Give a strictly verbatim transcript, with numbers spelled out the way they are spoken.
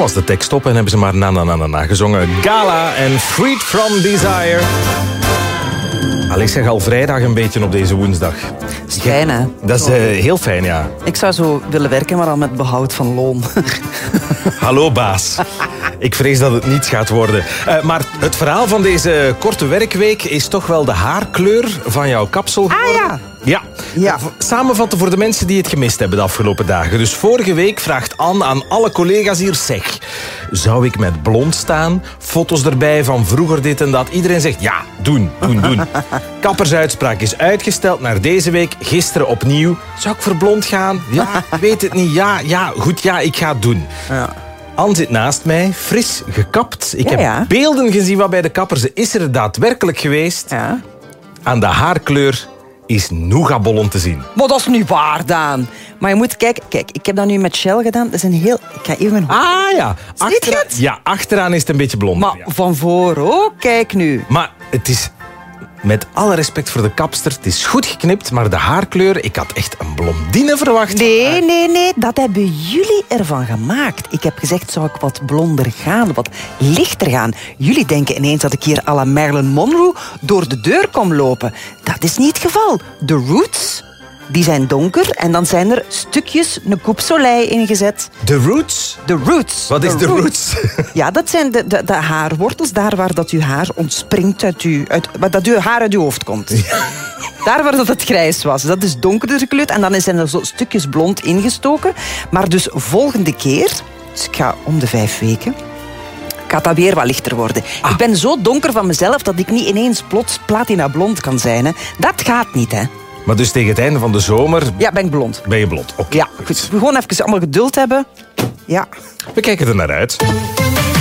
was de tekst op en hebben ze maar na na na na na gezongen. Gala en Freed From Desire. Allee, ik zeg al vrijdag een beetje op deze woensdag. Dat is fijn, hè? Dat is uh, heel fijn, ja. Ik zou zo willen werken, maar al met behoud van loon. Hallo, baas. Ik vrees dat het niets gaat worden. Uh, maar het verhaal van deze korte werkweek is toch wel de haarkleur van jouw kapsel geworden. Ah ja. Ja. Ja. Samenvatten voor de mensen die het gemist hebben de afgelopen dagen. Dus vorige week vraagt Anne aan alle collega's hier... Zeg, zou ik met blond staan? Foto's erbij van vroeger dit en dat. Iedereen zegt ja, doen, doen, doen. Kappersuitspraak is uitgesteld naar deze week. Gisteren opnieuw. Zou ik voor blond gaan? Ja, ik weet het niet. Ja, ja, goed, ja, ik ga het doen. Ja. Anne zit naast mij, fris gekapt. Ik Ja, heb ja. beelden gezien wat bij de kapper. Ze is er daadwerkelijk geweest. Ja. Aan de haarkleur is nougatbollen te zien. Maar dat is niet waar, Daan. Maar je moet kijken. Kijk, ik heb dat nu met Shell gedaan. Dat is een heel... Ik ga even mijn hoofd... Ah ja. Zie je Achteraan, het? ja, achteraan is het een beetje blond. Maar Ja. van voor ook, kijk nu. Maar het is... Met alle respect voor de kapster, het is goed geknipt, maar de haarkleur... Ik had echt een blondine verwacht. Nee, nee, nee. Dat hebben jullie ervan gemaakt. Ik heb gezegd, zou ik wat blonder gaan, wat lichter gaan. Jullie denken ineens dat ik hier à la Marilyn Monroe door de deur kom lopen. Dat is niet het geval. De roots, die zijn donker en dan zijn er stukjes een coupe soleil ingezet. De roots? De roots. Wat is de roots? Ja, dat zijn de, de, de haarwortels, daar waar dat uw haar ontspringt uit uw... Uit, waar dat uw haar uit uw hoofd komt. Ja. Daar waar dat het grijs was. Dat is donkerder gekleurd en dan zijn er zo stukjes blond ingestoken. Maar dus volgende keer, dus ik ga om de vijf weken... gaat dat weer wat lichter worden. Ah. Ik ben zo donker van mezelf dat ik niet ineens plots platina blond kan zijn. Hè. Dat gaat niet, hè. Maar dus tegen het einde van de zomer... Ja, ben ik blond. Ben je blond? Oké. Ja, goed. We gewoon even allemaal geduld hebben. Ja. We kijken er naar uit.